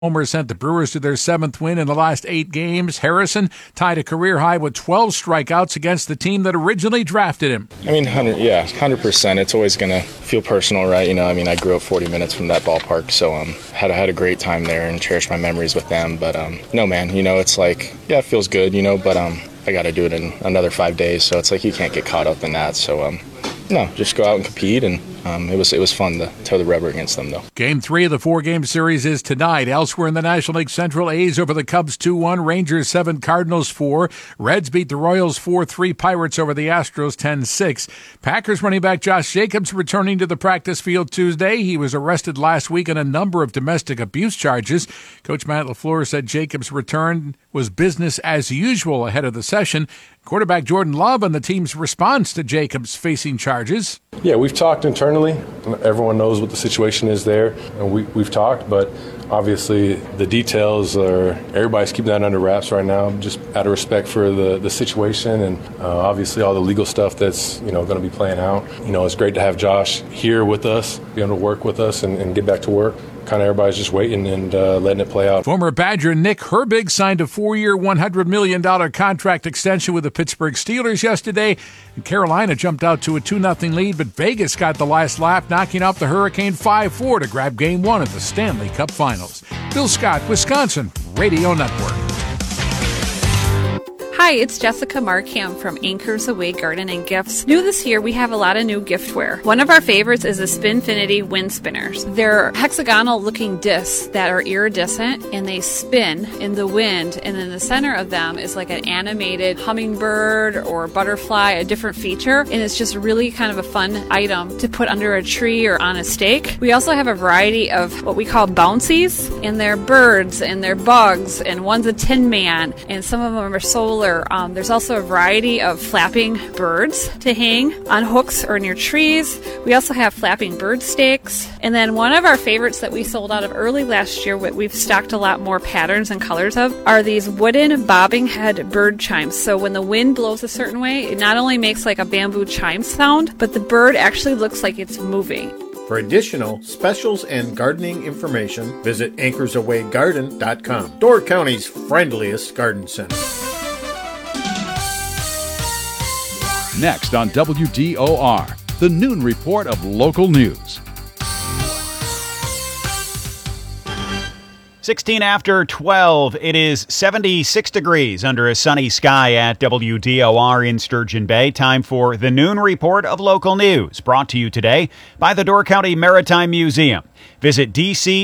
Homer sent the Brewers to their 7th win in the last 8 games. Harrison tied a career high with 12 strikeouts against the team that originally drafted him. 100%. It's always going to feel personal, right? I grew up 40 minutes from that ballpark, so had a great time there and cherished my memories with them. But no, man, it's like, yeah, it feels good, but I got to do it in another 5 days, so it's like you can't get caught up in that. So no, just go out and compete, and it was fun to toe the rubber against them, though. Game 3 of the 4-game series is tonight. Elsewhere in the National League Central, A's over the Cubs 2-1, Rangers 7, Cardinals 4. Reds beat the Royals 4-3, Pirates over the Astros 10-6. Packers running back Josh Jacobs returning to the practice field Tuesday. He was arrested last week on a number of domestic abuse charges. Coach Matt LaFleur said Jacobs' return was business as usual ahead of the session. Quarterback Jordan Love and the team's response to Jacobs facing charges. Yeah, we've talked internally. Everyone knows what the situation is there, and we've talked, but obviously the details everybody's keeping that under wraps right now, just out of respect for the situation and obviously all the legal stuff that's going to be playing out. It's great to have Josh here with us, be able to work with us and get back to work. Kind of everybody's just waiting and letting it play out. Former Badger Nick Herbig signed a 4-year, $100 million contract extension with the Pittsburgh Steelers yesterday. And Carolina jumped out to a 2-0 lead, but Vegas got the last laugh, knocking out the Hurricane 5-4 to grab Game 1 of the Stanley Cup Finals. Bill Scott, Wisconsin Radio Network. Hi, it's Jessica Markham from Anchors Away Garden and Gifts. New this year, we have a lot of new giftware. One of our favorites is the Spinfinity wind spinners. They're hexagonal-looking discs that are iridescent, and they spin in the wind, and in the center of them is like an animated hummingbird or butterfly, a different feature, and it's just really kind of a fun item to put under a tree or on a stake. We also have a variety of what we call bouncies, and they're birds, and they're bugs, and one's a tin man, and some of them are solar. There's also a variety of flapping birds to hang on hooks or near trees. We also have flapping bird stakes. And then one of our favorites that we sold out of early last year, what we've stocked a lot more patterns and colors of, are these wooden bobbing head bird chimes. So when the wind blows a certain way, it not only makes like a bamboo chime sound, but the bird actually looks like it's moving. For additional specials and gardening information, visit anchorsawaygarden.com, Door County's friendliest garden center. Next on WDOR, the noon report of local news. 16 after 12, it is 76 degrees under a sunny sky at WDOR in Sturgeon Bay. Time for the noon report of local news, brought to you today by the Door County Maritime Museum. Visit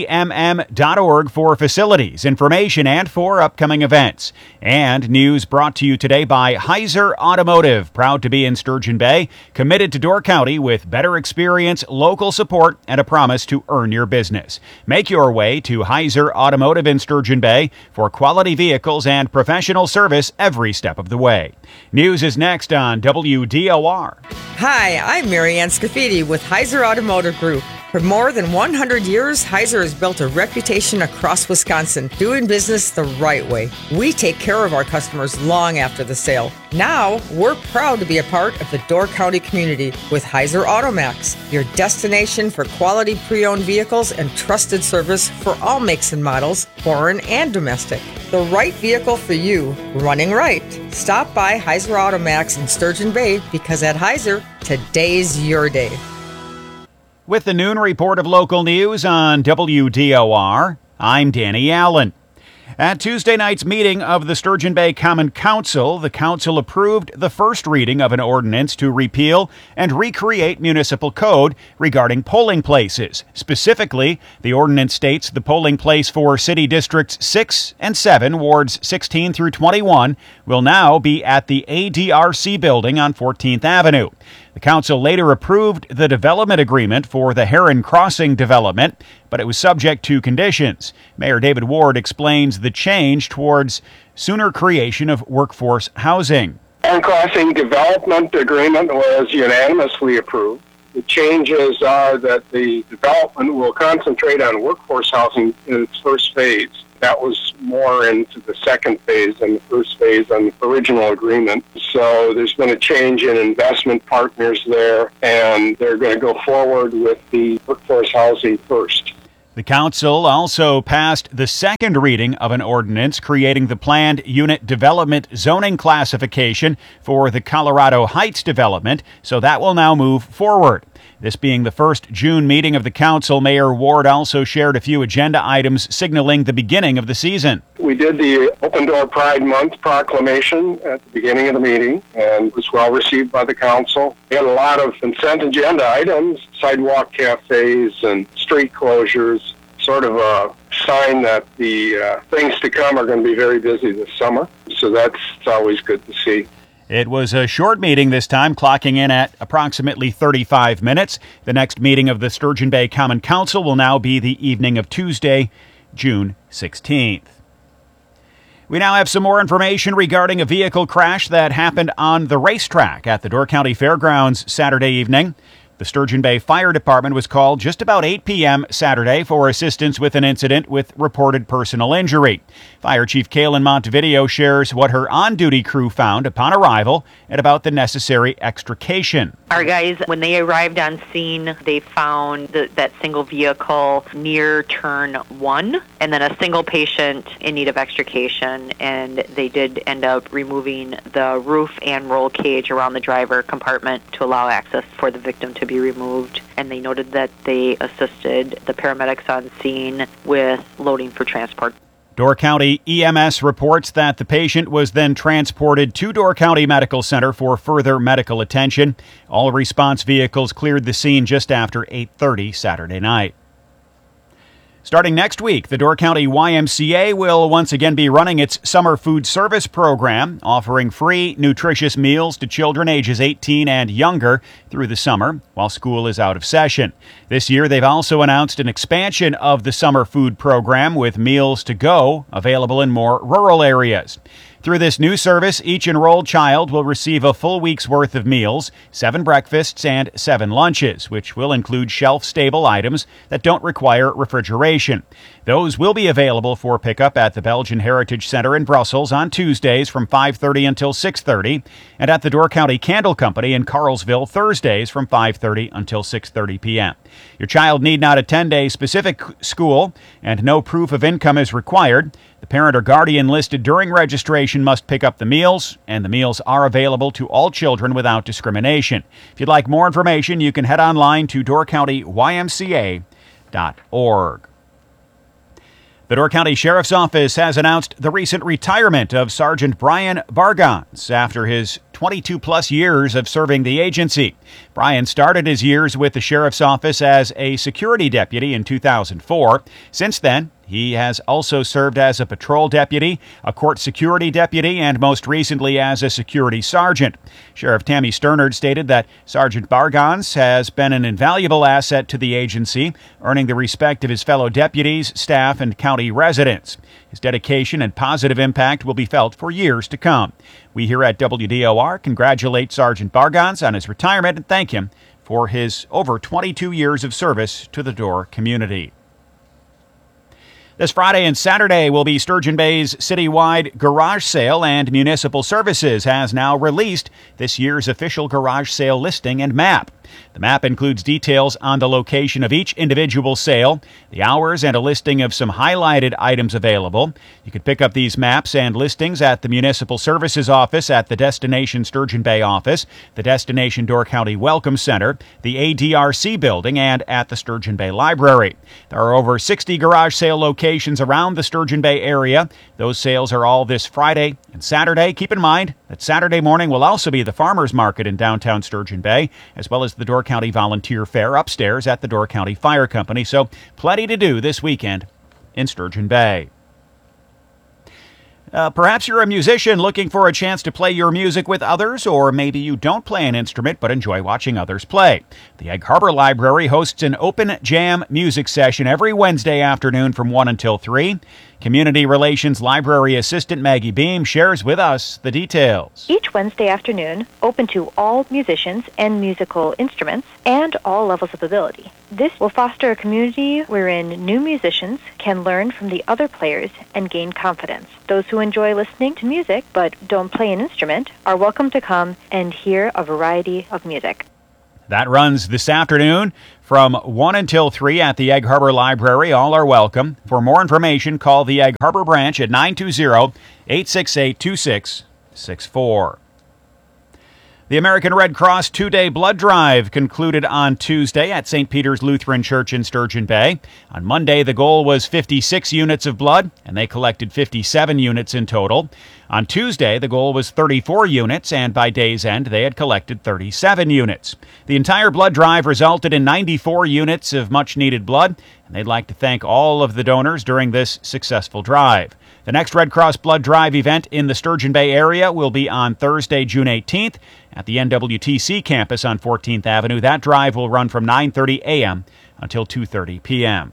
dcmm.org for facilities, information, and for upcoming events. And news brought to you today by Heiser Automotive, proud to be in Sturgeon Bay, committed to Door County with better experience, local support, and a promise to earn your business. Make your way to Heiser Automotive in Sturgeon Bay for quality vehicles and professional service every step of the way. News is next on WDOR. Hi, I'm Marianne Scafidi with Heiser Automotive Group. For more than 100 years, Heiser has built a reputation across Wisconsin, doing business the right way. We take care of our customers long after the sale. Now, we're proud to be a part of the Door County community with Heiser Automax, your destination for quality pre-owned vehicles and trusted service for all makes and models, foreign and domestic. The right vehicle for you, running right. Stop by Heiser Automax in Sturgeon Bay, because at Heiser, today's your day. With the noon report of local news on WDOR, I'm Danny Allen. At Tuesday night's meeting of the Sturgeon Bay Common Council, the council approved the first reading of an ordinance to repeal and recreate municipal code regarding polling places. Specifically, the ordinance states the polling place for City Districts 6 and 7, wards 16 through 21, will now be at the ADRC building on 14th Avenue. The council later approved the development agreement for the Heron Crossing development, but it was subject to conditions. Mayor David Ward explains the change towards sooner creation of workforce housing. Heron Crossing development agreement was unanimously approved. The changes are that the development will concentrate on workforce housing in its first phase. That was more into the second phase than the first phase on the original agreement. So there's been a change in investment partners there, and they're going to go forward with the workforce housing first. The council also passed the second reading of an ordinance creating the planned unit development zoning classification for the Colorado Heights development, so that will now move forward. This being the first June meeting of the council, Mayor Ward also shared a few agenda items signaling the beginning of the season. We did the Open Door Pride Month proclamation at the beginning of the meeting, and it was well received by the council. We had a lot of consent agenda items, sidewalk cafes and street closures, sort of a sign that the things to come are going to be very busy this summer. So that's always good to see. It was a short meeting this time, clocking in at approximately 35 minutes. The next meeting of the Sturgeon Bay Common Council will now be the evening of Tuesday, June 16th. We now have some more information regarding a vehicle crash that happened on the racetrack at the Door County Fairgrounds Saturday evening. The Sturgeon Bay Fire Department was called just about 8 p.m. Saturday for assistance with an incident with reported personal injury. Fire Chief Kaylin Montevideo shares what her on-duty crew found upon arrival and about the necessary extrication. Our guys, when they arrived on scene, they found that single vehicle near turn 1 and then a single patient in need of extrication, and they did end up removing the roof and roll cage around the driver compartment to allow access for the victim to be removed, and they noted that they assisted the paramedics on scene with loading for transport. Door County EMS reports that the patient was then transported to Door County Medical Center for further medical attention. All response vehicles cleared the scene just after 8:30 Saturday night. Starting next week, the Door County YMCA will once again be running its summer food service program, offering free, nutritious meals to children ages 18 and younger through the summer while school is out of session. This year, they've also announced an expansion of the summer food program with meals to go available in more rural areas. Through this new service, each enrolled child will receive a full week's worth of meals, 7 breakfasts, and 7 lunches, which will include shelf-stable items that don't require refrigeration. Those will be available for pickup at the Belgian Heritage Center in Brussels on Tuesdays from 5:30 until 6:30, and at the Door County Candle Company in Carlsville Thursdays from 5:30 until 6:30 p.m. Your child need not attend a specific school, and no proof of income is required. The parent or guardian listed during registration must pick up the meals, and the meals are available to all children without discrimination. If you'd like more information, you can head online to doorcountymca.org. The Door County Sheriff's Office has announced the recent retirement of Sergeant Brian Bargans after his 22-plus years of serving the agency. Brian started his years with the Sheriff's Office as a security deputy in 2004. Since then, he has also served as a patrol deputy, a court security deputy, and most recently as a security sergeant. Sheriff Tammy Sternard stated that Sergeant Bargans has been an invaluable asset to the agency, earning the respect of his fellow deputies, staff, and county residents. His dedication and positive impact will be felt for years to come. We here at WDOR congratulate Sergeant Bargans on his retirement and thank him for his over 22 years of service to the Door community. This Friday and Saturday will be Sturgeon Bay's citywide garage sale, and Municipal Services has now released this year's official garage sale listing and map. The map includes details on the location of each individual sale, the hours, and a listing of some highlighted items available. You can pick up these maps and listings at the Municipal Services Office at the Destination Sturgeon Bay office, the Destination Door County Welcome Center, the ADRC building, and at the Sturgeon Bay Library. There are over 60 garage sale locations around the Sturgeon Bay area. Those sales are all this Friday and Saturday. Keep in mind that Saturday morning will also be the Farmers Market in downtown Sturgeon Bay, as well as the Door County Volunteer Fair upstairs at the Door County Fire Company. So plenty to do this weekend in Sturgeon Bay. Perhaps you're a musician looking for a chance to play your music with others, or maybe you don't play an instrument but enjoy watching others play. The Egg Harbor Library hosts an open jam music session every Wednesday afternoon from 1 until 3. Community Relations Library Assistant Maggie Beam shares with us the details. Each Wednesday afternoon, open to all musicians and musical instruments and all levels of ability. This will foster a community wherein new musicians can learn from the other players and gain confidence. Those who enjoy listening to music but don't play an instrument are welcome to come and hear a variety of music. That runs this afternoon From 1 until 3 at the Egg Harbor Library, all are welcome. For more information, call the Egg Harbor branch at 920-868-2664. The American Red Cross two-day blood drive concluded on Tuesday at St. Peter's Lutheran Church in Sturgeon Bay. On Monday, the goal was 56 units of blood, and they collected 57 units in total. On Tuesday, the goal was 34 units, and by day's end, they had collected 37 units. The entire blood drive resulted in 94 units of much-needed blood, and they'd like to thank all of the donors during this successful drive. The next Red Cross blood drive event in the Sturgeon Bay area will be on Thursday, June 18th at the NWTC campus on 14th Avenue. That drive will run from 9:30 a.m. until 2:30 p.m.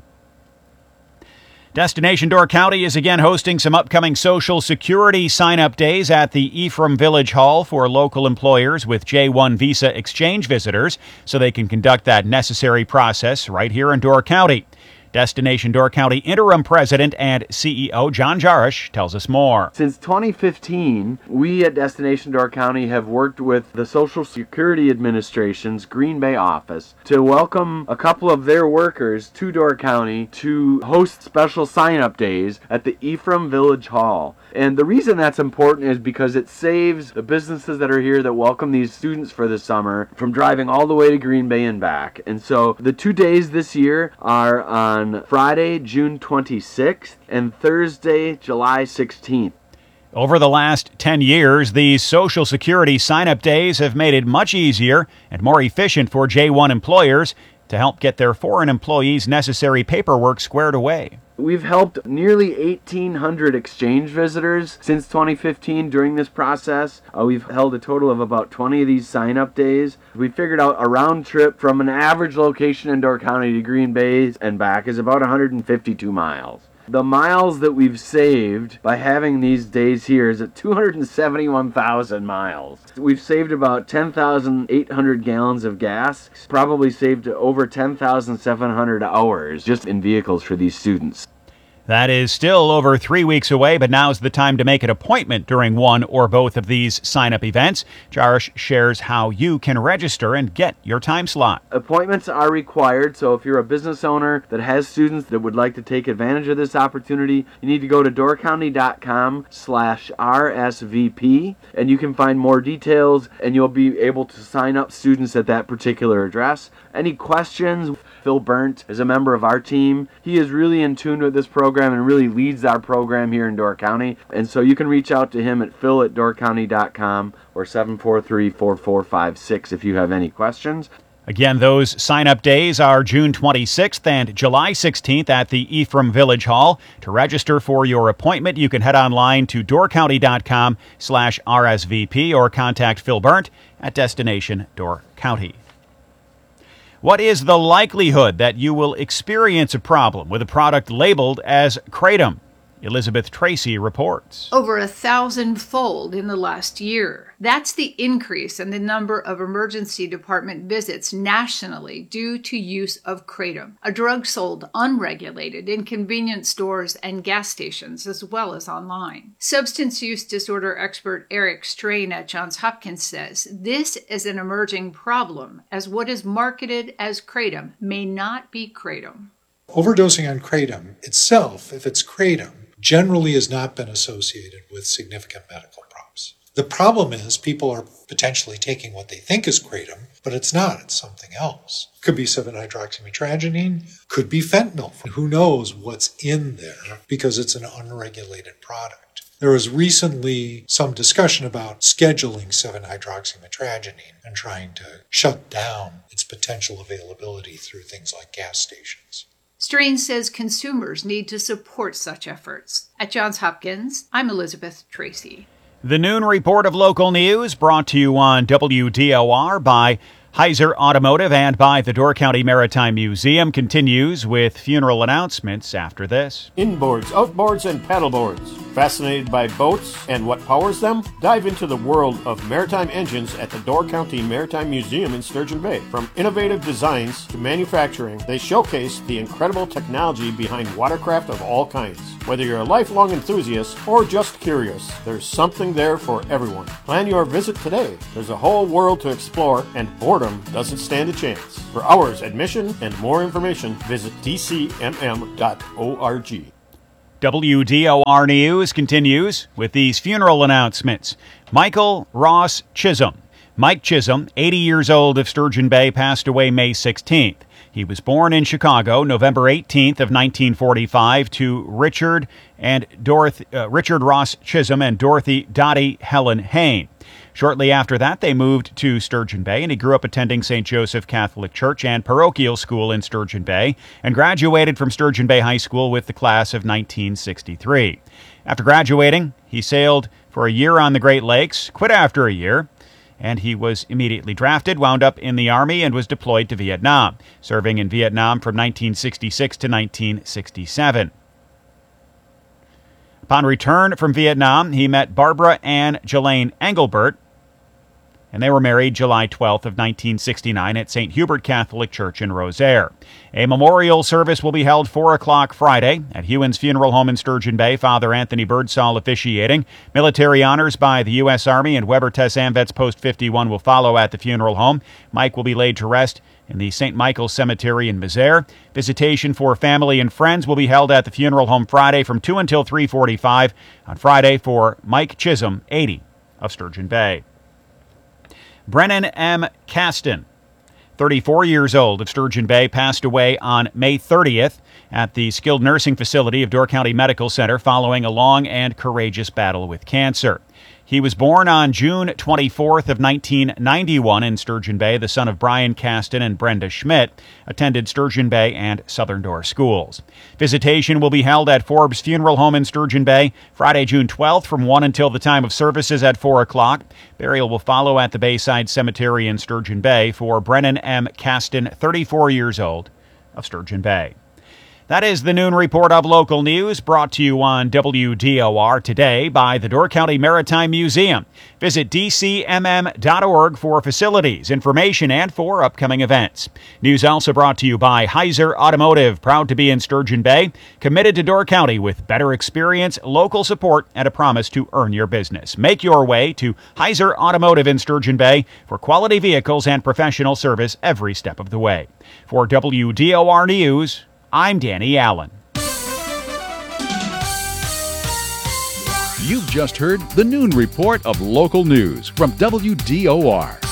Destination Door County is again hosting some upcoming Social Security sign-up days at the Ephraim Village Hall for local employers with J1 visa exchange visitors so they can conduct that necessary process right here in Door County. Destination Door County Interim President and CEO John Jarish tells us more. Since 2015, we at Destination Door County have worked with the Social Security Administration's Green Bay office to welcome a couple of their workers to Door County to host special sign-up days at the Ephraim Village Hall. And the reason that's important is because it saves the businesses that are here that welcome these students for the summer from driving all the way to Green Bay and back. And so the 2 days this year are on Friday, June 26th and Thursday, July 16th. Over the last 10 years, these Social Security sign-up days have made it much easier and more efficient for J1 employers to help get their foreign employees' necessary paperwork squared away. We've helped nearly 1,800 exchange visitors since 2015 during this process. We've held a total of about 20 of these sign-up days. We figured out a round trip from an average location in Door County to Green Bay and back is about 152 miles. The miles that we've saved by having these days here is at 271,000 miles. We've saved about 10,800 gallons of gas, probably saved over 10,700 hours just in vehicles for these students. That is still over 3 weeks away, but now's the time to make an appointment during one or both of these sign-up events. Jarish shares how you can register and get your time slot. Appointments are required, so if you're a business owner that has students that would like to take advantage of this opportunity, you need to go to doorcounty.com/RSVP, and you can find more details, and you'll be able to sign up students at that particular address. Any questions? Phil Burnt is a member of our team. He is really in tune with this program and really leads our program here in Door County. And so you can reach out to him at phil@doorcounty.com or 743-4456 if you have any questions. Again, those sign-up days are June 26th and July 16th at the Ephraim Village Hall. To register for your appointment, you can head online to doorcounty.com/RSVP or contact Phil Burnt at Destination Door County. What is the likelihood that you will experience a problem with a product labeled as Kratom? Elizabeth Tracy reports. Over 1,000-fold in the last year. That's the increase in the number of emergency department visits nationally due to use of Kratom, a drug sold unregulated in convenience stores and gas stations as well as online. Substance use disorder expert Eric Strain at Johns Hopkins says this is an emerging problem as what is marketed as Kratom may not be Kratom. Overdosing on Kratom itself, if it's Kratom, generally has not been associated with significant medical problems. The problem is people are potentially taking what they think is Kratom, but it's not, it's something else. Could be 7-hydroxymetragynine, could be fentanyl. Who knows what's in there because it's an unregulated product. There was recently some discussion about scheduling 7-hydroxymetragynine and trying to shut down its potential availability through things like gas stations. Strain says consumers need to support such efforts. At Johns Hopkins, I'm Elizabeth Tracy. The Noon Report of local news brought to you on WDOR by Heiser Automotive and by the Door County Maritime Museum continues with funeral announcements after this. Inboards, outboards, and paddleboards. Fascinated by boats and what powers them? Dive into the world of maritime engines at the Door County Maritime Museum in Sturgeon Bay. From innovative designs to manufacturing, they showcase the incredible technology behind watercraft of all kinds. Whether you're a lifelong enthusiast or just curious, there's something there for everyone. Plan your visit today. There's a whole world to explore, and boredom doesn't stand a chance. For hours, admission, and more information, visit dcmm.org. WDOR News continues with these funeral announcements. Michael Ross Chisholm. Mike Chisholm, 80 years old, of Sturgeon Bay, passed away May 16th. He was born in Chicago, November 18th of 1945, to Richard Ross Chisholm and Dorothy Dottie Helen Hain. Shortly after that, they moved to Sturgeon Bay, and he grew up attending St. Joseph Catholic Church and parochial school in Sturgeon Bay, and graduated from Sturgeon Bay High School with the class of 1963. After graduating, he sailed for a year on the Great Lakes, quit after a year, and he was immediately drafted, wound up in the Army, and was deployed to Vietnam, serving in Vietnam from 1966 to 1967. Upon return from Vietnam, he met Barbara Ann Jelaine Engelbert, and they were married July 12th of 1969 at St. Hubert Catholic Church in Rosaire. A memorial service will be held 4 o'clock Friday at Hewins Funeral Home in Sturgeon Bay, Father Anthony Birdsall officiating. Military honors by the U.S. Army and Weber Tess Amvets Post 51 will follow at the funeral home. Mike will be laid to rest in the St. Michael's Cemetery in Mézières. Visitation for family and friends will be held at the funeral home Friday from 2 until 3:45 on Friday for Mike Chisholm, 80, of Sturgeon Bay. Brennan M. Caston, 34 years old, of Sturgeon Bay, passed away on May 30th at the skilled nursing facility of Door County Medical Center following a long and courageous battle with cancer. He was born on June 24th of 1991 in Sturgeon Bay, the son of Brian Caston and Brenda Schmidt, attended Sturgeon Bay and Southern Door schools. Visitation will be held at Forbes Funeral Home in Sturgeon Bay, Friday, June 12th from 1 until the time of services at 4 o'clock. Burial will follow at the Bayside Cemetery in Sturgeon Bay for Brennan M. Caston, 34 years old, of Sturgeon Bay. That is the Noon Report of local news, brought to you on WDOR today by the Door County Maritime Museum. Visit dcmm.org for facilities, information, and for upcoming events. News also brought to you by Heiser Automotive, proud to be in Sturgeon Bay, committed to Door County with better experience, local support, and a promise to earn your business. Make your way to Heiser Automotive in Sturgeon Bay for quality vehicles and professional service every step of the way. For WDOR News, I'm Danny Allen. You've just heard the Noon Report of local news from WDOR.